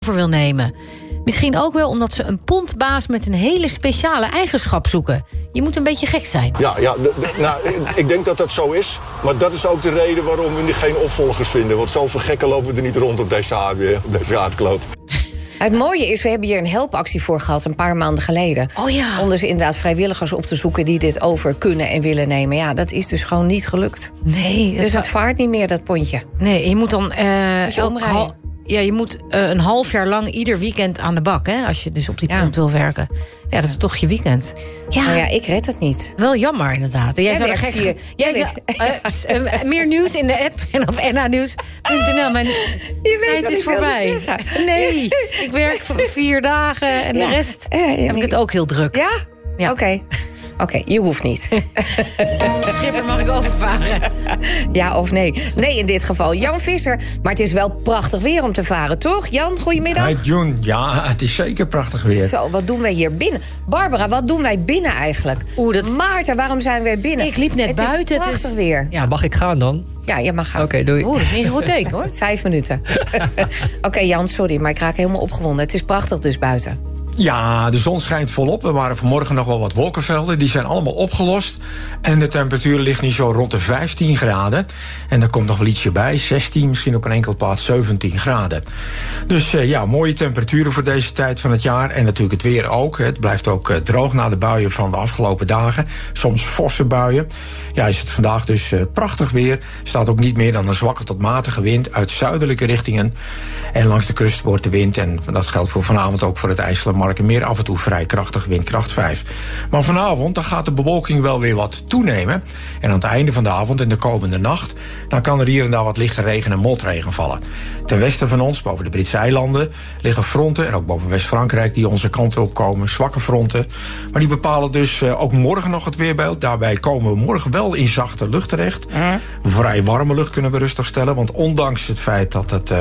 over wil nemen. Misschien ook wel omdat ze een pondbaas met een hele speciale eigenschap zoeken. Je moet een beetje gek zijn. Ja, ik denk dat dat zo is. Maar dat is ook de reden waarom we geen opvolgers vinden. Want zoveel gekken lopen er niet rond op deze aardkloot. Het mooie is, we hebben hier een helpactie voor gehad een paar maanden geleden. Oh ja. Om dus inderdaad vrijwilligers op te zoeken die dit over kunnen en willen nemen. Ja, dat is dus gewoon niet gelukt. Nee. Dus het vaart niet meer, dat pontje. Nee, je moet dan omrijden. je moet een half jaar lang ieder weekend aan de bak, hè, als je dus op die pont wil werken. Ja, dat is toch je weekend. Ja, nou ja, ik red het niet. Wel jammer, inderdaad. Meer nieuws in de app en op NHNews.nl. Mijn tijd is voorbij. Nee, ik werk 4 dagen en de rest heb ik het ook heel druk. Ja? Oké, je hoeft niet. Schipper, mag ik overvaren? Ja of nee? Nee, in dit geval. Jan Visser. Maar het is wel prachtig weer om te varen, toch? Jan, goedemiddag. Hey June, ja, het is zeker prachtig weer. Zo, wat doen wij hier binnen? Barbara, wat doen wij binnen eigenlijk? Maarten, waarom zijn wij binnen? Ik liep net buiten. Het is prachtig weer. Ja, mag ik gaan dan? Ja, je mag gaan. Oké, doei. Dat is niet een goed teken, hoor. 5 minuten. Oké, Jan, sorry, maar ik raak helemaal opgewonden. Het is prachtig dus buiten. Ja, de zon schijnt volop. We waren vanmorgen nog wel wat wolkenvelden. Die zijn allemaal opgelost. En de temperatuur ligt nu zo rond de 15 graden. En er komt nog wel ietsje bij. 16, misschien op een enkel plaats 17 graden. Dus mooie temperaturen voor deze tijd van het jaar. En natuurlijk het weer ook. Het blijft ook droog na de buien van de afgelopen dagen. Soms forse buien. Ja, is het vandaag dus prachtig weer. Staat ook niet meer dan een zwakke tot matige wind uit zuidelijke richtingen. En langs de kust wordt de wind, en dat geldt voor vanavond ook voor het IJsselmarkenmeer, af en toe vrij krachtig, windkracht 5. Maar vanavond dan gaat de bewolking wel weer wat toenemen. En aan het einde van de avond en de komende nacht, dan kan er hier en daar wat lichte regen en motregen vallen. Ten westen van ons, boven de Britse eilanden, liggen fronten, en ook boven West-Frankrijk, die onze kant op komen, zwakke fronten. Maar die bepalen dus ook morgen nog het weerbeeld. Daarbij komen we morgen wel in zachte lucht terecht. Vrij warme lucht kunnen we rustig stellen, want ondanks het feit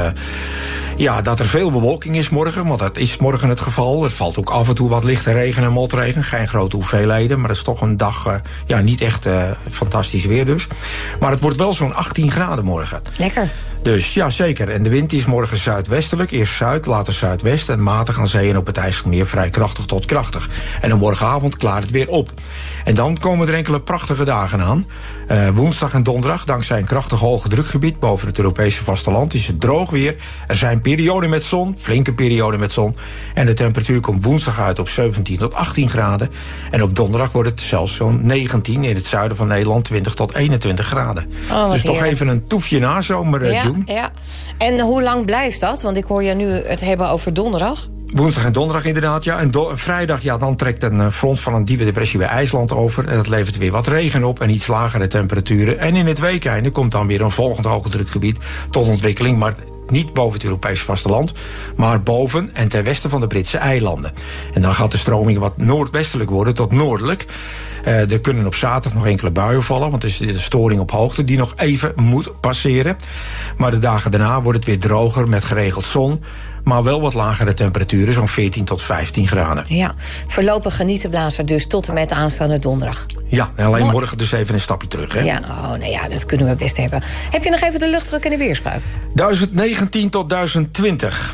dat er veel bewolking is morgen, want dat is morgen het geval. Er valt ook af en toe wat lichte regen en motregen. Geen grote hoeveelheden, maar het is toch een dag niet echt fantastisch weer dus. Maar het wordt wel zo'n 18 graden morgen. Lekker. Dus ja, zeker. En de wind is morgen zuidwestelijk. Eerst zuid, later zuidwest. En matig aan zee en op het IJsselmeer vrij krachtig tot krachtig. En dan morgenavond klaart het weer op. En dan komen er enkele prachtige dagen aan. Woensdag en donderdag, dankzij een krachtig hoge drukgebied boven het Europese vasteland, is het droog weer. Er zijn perioden met zon, flinke perioden met zon. En de temperatuur komt woensdag uit op 17 tot 18 graden. En op donderdag wordt het zelfs zo'n 19, in het zuiden van Nederland 20 tot 21 graden. Dus toch even een toefje na zomer, June. Ja. En hoe lang blijft dat? Want ik hoor je nu het hebben over donderdag. Woensdag en donderdag inderdaad, ja. En vrijdag, dan trekt een front van een diepe depressie bij IJsland over. En dat levert weer wat regen op en iets lagere temperaturen. En in het weekeinde komt dan weer een volgend hoge drukgebied tot ontwikkeling. Maar niet boven het Europese vasteland, maar boven en ten westen van de Britse eilanden. En dan gaat de stroming wat noordwestelijk worden tot noordelijk. Er kunnen op zaterdag nog enkele buien vallen, want er is de storing op hoogte die nog even moet passeren. Maar de dagen daarna wordt het weer droger met geregeld zon, maar wel wat lagere temperaturen, zo'n 14 tot 15 graden. Ja, voorlopig genieten dus tot en met aanstaande donderdag. Ja, en alleen morgen dus even een stapje terug, hè? Ja, dat kunnen we best hebben. Heb je nog even de luchtdruk en de weersbuik? 1019 tot 1020.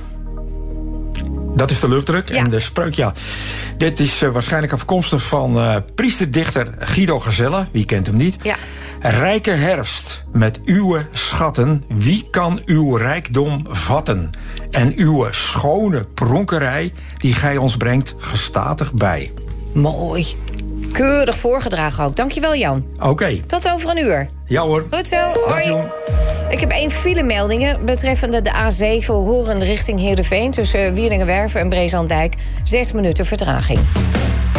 Dat is de luchtdruk. Ja. En de spreuk, dit is waarschijnlijk afkomstig van priesterdichter Guido Gezelle. Wie kent hem niet? Ja. Rijke herfst, met uw schatten, wie kan uw rijkdom vatten? En uw schone pronkerij, die gij ons brengt gestatig bij. Mooi. Keurig voorgedragen ook. Dankjewel, Jan. Oké. Tot over een uur. Ja hoor. Goed zo. Hoi. Ik heb 1 filemeldingen betreffende de A7 Horen richting Heerenveen, tussen Wieringenwerf en Brezandijk. 6 minuten vertraging.